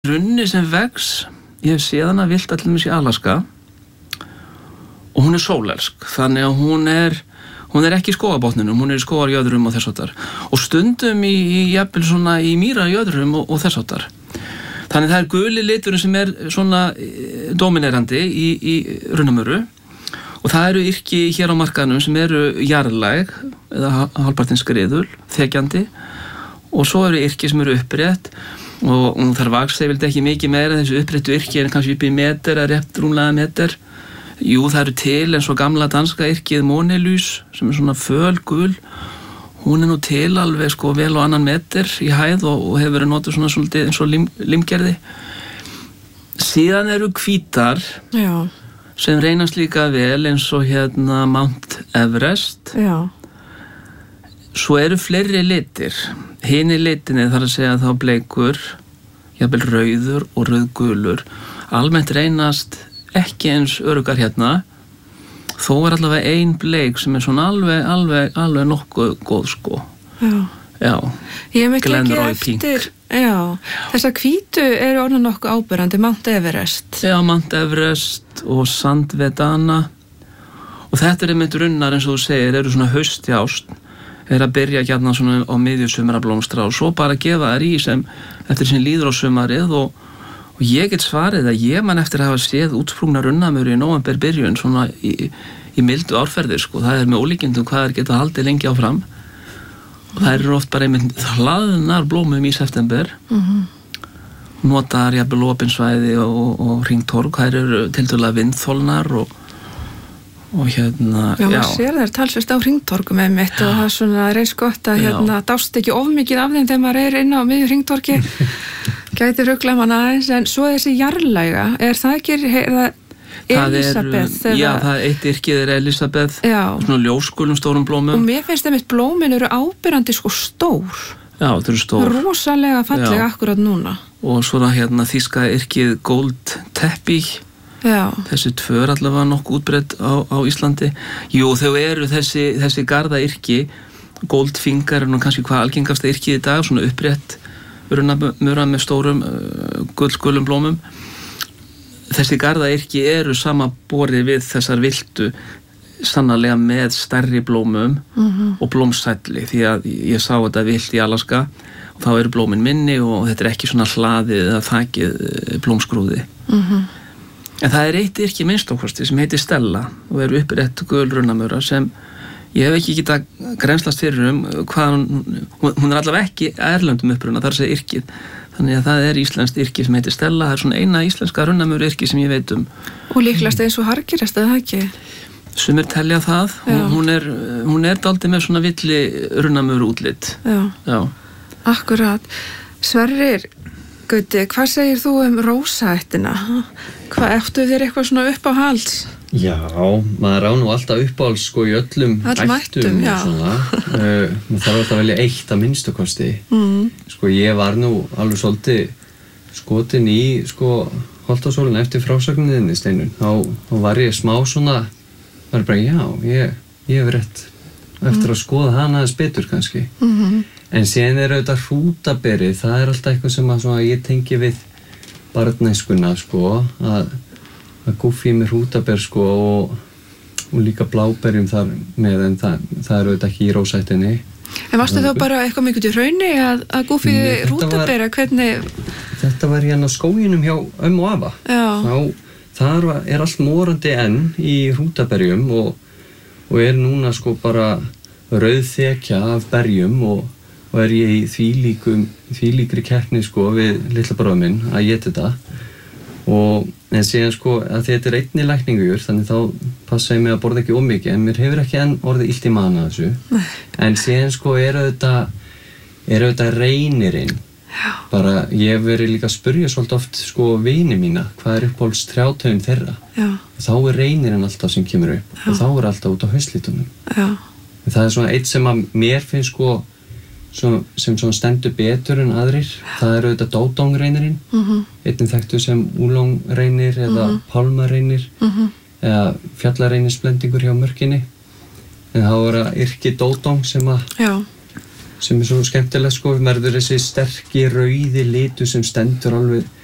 runni sem vex, ég hef séð hana villt allir í Alaska og hún sólelsk, þannig að hún er ekki í skógarbotninum, hún í skógarjöðrum og þessáttar og stundum jafnvel svona í mýrajöðrum og þessáttar. Þannig það guli liturinn sem svona dominerandi í runnamöru og það eru yrki hér á markaðnum sem eru jarðlæg eða hálfpartinn skriðul, þekjandi og svo eru yrki sem eru upprétt og þar vaksa ég vildi ekki mikið meira þessu uppréttu yrki kannski upp í meter eða rétt rúmlega meter. Jú, það eru til eins og gamla danska yrkið Monelys sem svona fölgul. Hún nú til alveg vel á annan meter í hæð og hefur verið notuð svona svolítið eins og limgerði. Síðan eru hvítar sem reynast líka vel eins og Mount Everest. Já. Svo eru fleiri litir. Hinni litinni þarf að segja þá bleikur, jafnvel rauður og rauðgulur. Almennt reynast ekki eins öruggar þó allavega ein bleik sem svona alveg nokkuð góð Já. Ég hef ekki eftir þessar hvítu eru orðin nokkuð áberandi, Mount Everest. Já, Mount Everest og Sandvedana og þetta einmitt runnar eins og þú segir, eru svona haustjást að byrja svona á miðjusumar að blómstra og svo bara gefa þær í sem eftir sem líður á sumarið og ég get svarið að ég man eftir að hafa séð útsprungna runnamöru í nóvember byrjun svona í mildu árferðir það með ólíkindum hvað þær geta haldið lengi áfram og það eru oft bara einmitt hlaðnar blómum í september notaðar jafnvel opinsvæði og hringtorg, þær eru tiltölulega vindþolnar og Já, maður sér þær talsvist á hringtorgum einmitt og það svona reynst gott að dást ekki of mikið af þeim þegar maður inn á miðju hringtorgi gæti rugla mann aðeins, en svo þessi jarðlæga, það ekki Elisabeth? Það eitt yrkið Elisabeth, svona ljósgulum stórum blómum. Og mér finnst einmitt blómin eru áberandi stór. Já, það eru stór. Rosalega fallega akkurat núna. Og svona þýska yrkið Gold Teppich. Já. Þessi tvör allavega nokkuð útbreidd á Íslandi. Jú, þau eru þessi garðayrki, Goldfinger kannski hvað algengasta yrkið í dag, svona upprétt runnamöra með stórum gullgulum blómum. Þessi garðayrki eru samanborið við þessar viltu sannarlega með stærri blómum og blómsælli því að ég sá þetta vilt í Alaska og þá eru blómin minni og þetta ekki svona hlaðið eða þakið blómskrúði. En það eitt yrki minnstokkosti sem heitir Stella og eru upprétt gul runnamöra sem ég hef ekki getað grennslast fyrir hvað hún allavega ekki erlendum uppruna, það að segja yrkið. Þannig að það íslenskt yrki sem heitir Stella, það svona eina íslenska runnamöru yrki sem ég veit Og líklegast eins og hargirest, það ekki? Sumir telja það, hún dálítið með svona villi runnamöru útlit. Já. Akkurat. Sverrir, Gauti, hvað segir þú rósaættina? Hvað áttu þér eitthvað svona upp á hals? Já, maður á nú alltaf uppáhalds í öllum ættum og svona. Maður þarf alltaf að velja eitt að minnstakosti. Ég var nú alveg svolítið skotin í Holtasólinu eftir frásögninni, Steinun. Þá var ég smá svona, var bara ég hef rétt eftir að skoða hana aðeins betur kannski. En síðan auðvitað hrútaberið, það alltaf eitthvað sem ég tengi við barnæskuna, að gúffi með hrútaber og líka bláberjum þar með, en það auðvitað ekki í rósættinni. En varstu þá bara eitthvað mikið í hrauni að gúffi hrútabera, hvernig? Þetta var skóginum hjá og afa. Já. Þar allt morandi enn í hrútaberjum og núna bara rauðþekja af berjum og ég í þvílíkri keppni við litla bróður minn að éta þetta en síðan að þetta einni lækningur þannig þá passa ég mig að borða ekki ómikið en mér hefur ekki enn orðið illt í maga þessu en síðan er auðvitað reynirinn bara ég hef verið líka að spyrja svolítið oft vini mína hvað uppáhalds trjátegund þeirra og þá reynirinn alltaf sem kemur upp og þá alltaf út á haustlitunum það svona eitt sem að mér finnst sem stendur betur en aðrir það auðvitað dódóngreynirinn einnig þekktu sem úlóngreynir eða pálmareynir eða fjallareynisblendingur hjá mörkinni en þá það yrki dódóng sem svo skemmtilegt verður þessi sterki rauði litur sem stendur alveg